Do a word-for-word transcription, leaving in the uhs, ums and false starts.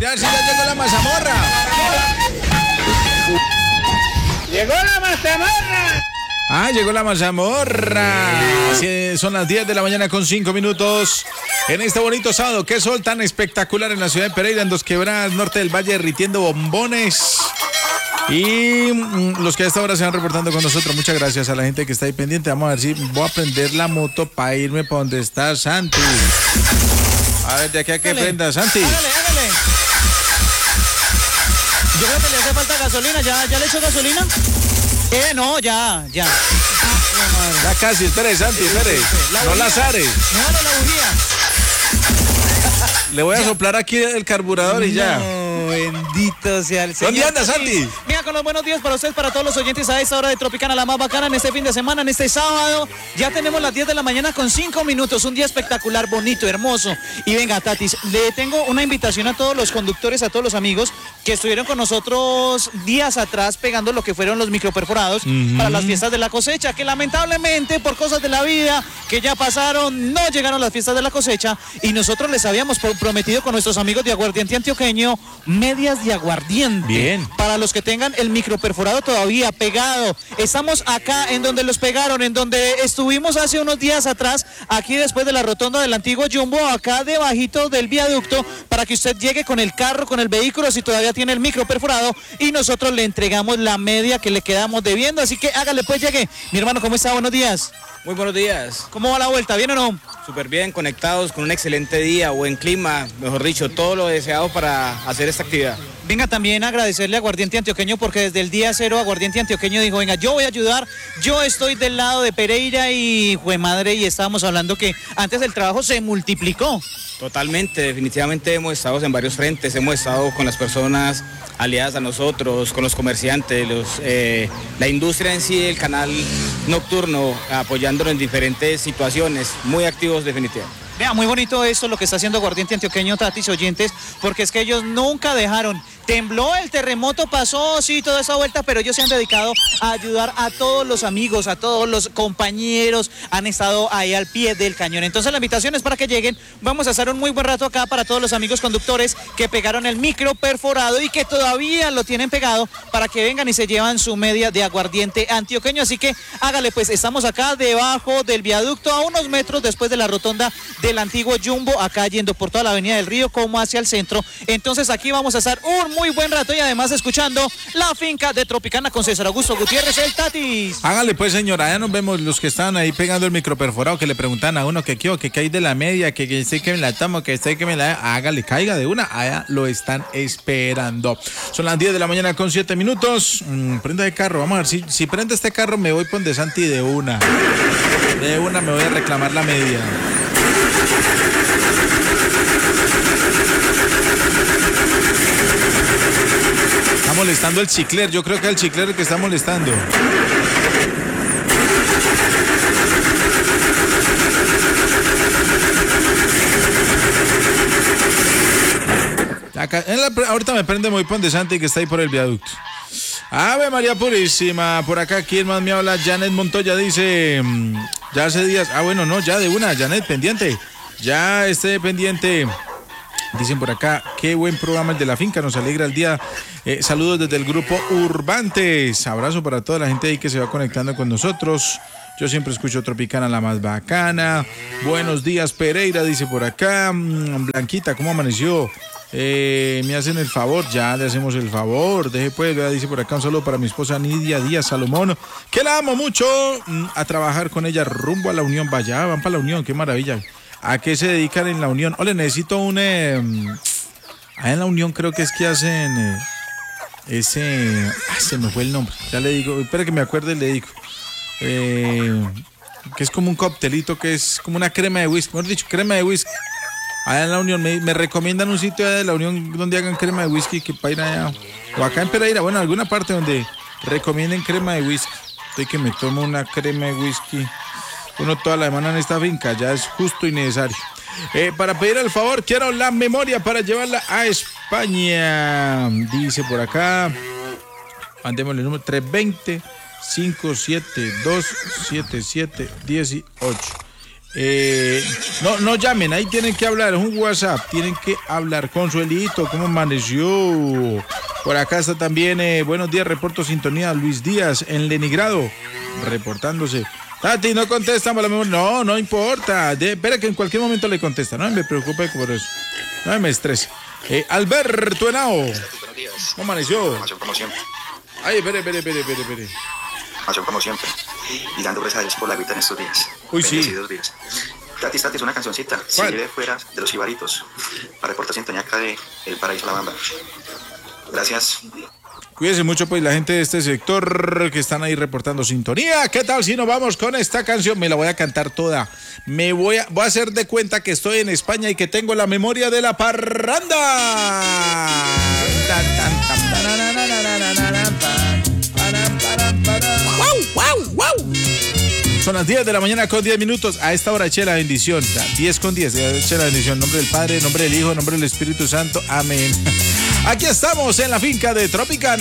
Ya, sí, ya llegó la mazamorra. ¡Llegó la mazamorra! Ah, llegó la mazamorra. Sí, son las diez de la mañana con cinco minutos. En este bonito sábado, qué sol tan espectacular en la ciudad de Pereira, en Dos Quebradas, norte del valle, derritiendo bombones. Y mmm, los que a esta hora se van reportando con nosotros, muchas gracias a la gente que está ahí pendiente. Vamos a ver si voy a prender la moto para irme para donde está Santi. A ver, de aquí a que prenda, Santi. Hágale, hágale. Yo creo que le hace falta gasolina. ¿Ya, ya le echó gasolina? Eh, no, ya, ya. Ya casi, espere, Santi, espere. La no la azare. No, no, la bujía. Le voy a soplar aquí el carburador y ya. No, bendito sea el Señor. ¿Dónde anda, Santi? Mira, con los buenos días para ustedes, para todos los oyentes a esta hora de Tropicana, la más bacana en este fin de semana, en este sábado. Ya tenemos las diez de la mañana con cinco minutos. Un día espectacular, bonito, hermoso. Y venga, Tatis, le tengo una invitación a todos los conductores, a todos los amigos que estuvieron con nosotros días atrás pegando lo que fueron los microperforados uh-huh. para las fiestas de la cosecha, que lamentablemente por cosas de la vida que ya pasaron, no llegaron las fiestas de la cosecha y nosotros les habíamos prometido con nuestros amigos de Aguardiente Antioqueño medias de aguardiente. Bien. Para los que tengan el microperforado todavía pegado. Estamos acá en donde los pegaron, en donde estuvimos hace unos días atrás, aquí después de la rotonda del antiguo Jumbo, acá debajito del viaducto, para que usted llegue con el carro, con el vehículo, si todavía tiene el microperforado, y nosotros le entregamos la media que le quedamos debiendo. Así que hágale pues, llegue. Mi hermano, ¿cómo está? Buenos días. Muy buenos días. ¿Cómo va la vuelta? ¿Bien o no? Súper bien, conectados, con un excelente día, buen clima, mejor dicho, todo lo deseado para hacer esta actividad. Venga, también agradecerle a Aguardiente Antioqueño porque desde el día cero Aguardiente Antioqueño dijo, venga, yo voy a ayudar, yo estoy del lado de Pereira y jue madre, y estábamos hablando que antes el trabajo se multiplicó. Totalmente, definitivamente hemos estado en varios frentes, hemos estado con las personas aliadas a nosotros, con los comerciantes, los, eh, la industria en sí, el canal nocturno, apoyándonos en diferentes situaciones, muy activos definitivamente. Vea, muy bonito esto lo que está haciendo Aguardiente Antioqueño, Tatis, oyentes, porque es que ellos nunca dejaron. Tembló, el terremoto pasó, sí, toda esa vuelta, pero ellos se han dedicado a ayudar a todos los amigos, a todos los compañeros, han estado ahí al pie del cañón. Entonces la invitación es para que lleguen, vamos a hacer un muy buen rato acá para todos los amigos conductores que pegaron el micro perforado y que todavía lo tienen pegado, para que vengan y se llevan su media de Aguardiente Antioqueño. Así que hágale pues, estamos acá debajo del viaducto, a unos metros después de la rotonda del antiguo Jumbo, acá yendo por toda la avenida del Río como hacia el centro. Entonces aquí vamos a estar un muy buen rato y además escuchando la finca de Tropicana con César Augusto Gutiérrez, el Tatis. Hágale pues, señora, ya nos vemos los que estaban ahí pegando el microperforado, que le preguntan a uno que qué, que qué hay de la media, que, que sé que me la tomo, que sé que me la... Hágale, caiga de una, allá lo están esperando. Son las diez de la mañana con siete minutos. Mm, prenda de carro, vamos a ver, si, si prende este carro me voy por de Santi de una. De una me voy a reclamar la media. Está molestando el chicler, yo creo que es el chicler el que está molestando. Acá, en la, ahorita me prende muy pon de Santi que está ahí por el viaducto. Ave María Purísima, por acá, ¿quién más me habla? Janet Montoya dice, ya hace días, ah bueno, no, ya de una, Janet, pendiente, ya esté pendiente. Dicen por acá, qué buen programa el de la finca, nos alegra el día. Eh, saludos desde el grupo Urbantes. Abrazo para toda la gente ahí que se va conectando con nosotros. Yo siempre escucho Tropicana, la más bacana. Buenos días, Pereira, dice por acá. Blanquita, ¿cómo amaneció? Eh, me hacen el favor, ya le hacemos el favor. Deje pues, vea, dice por acá un saludo para mi esposa Nidia Díaz Salomón, que la amo mucho. A trabajar con ella rumbo a la Unión. Vaya, van para la Unión, qué maravilla. ¿A qué se dedican en la Unión? Ole, necesito un... Eh, ahí en la Unión creo que es que hacen... Eh, ese... Ah, se me fue el nombre. Ya le digo, espera que me acuerde, le digo. Eh, que es como un coctelito, que es como una crema de whisky. Mejor dicho, crema de whisky. Allá en la Unión, me, me recomiendan un sitio de la Unión donde hagan crema de whisky, que para ir allá. O acá en Pereira, bueno, alguna parte donde recomienden crema de whisky. Estoy que me tomo una crema de whisky. Uno toda la semana en esta finca, ya es justo y necesario. Eh, para pedir el favor, quiero la memoria para llevarla a España. Dice por acá, mandémosle el número tres dos cero, cinco siete dos, siete siete uno ocho. Eh, no, no llamen, ahí tienen que hablar, es un WhatsApp, tienen que hablar. Consuelito, ¿cómo amaneció? Por acá está también, eh, buenos días, reporto sintonía, Luis Díaz en Leningrado, reportándose. Tati, no contesta, no, no importa, de, espera que en cualquier momento le contesta, no me preocupe por eso, no me estrese. Eh, Alberto Henao, ¿cómo amaneció? Como siempre. Ay, espere, espere, espere, espere, espere. Información como siempre. Y dando gracias a Dios por la vida en estos días. Uy, sí. Bendecidos días. Tati, Tati, es una cancioncita. Si ¿Cuál? vive fuera de los Ibaritos. Para reportar sintonía acá de El Paraíso La Bamba. Gracias. Cuídense mucho, pues, la gente de este sector que están ahí reportando sintonía. ¿Qué tal si nos vamos con esta canción? Me la voy a cantar toda. Me voy a, voy a hacer de cuenta que estoy en España y que tengo la memoria de la parranda. Son las diez de la mañana con diez minutos. A esta hora eché la bendición. diez con diez. Eché la bendición. En nombre del Padre, en nombre del Hijo, en nombre del Espíritu Santo. Amén. Aquí estamos en la finca de Tropicana.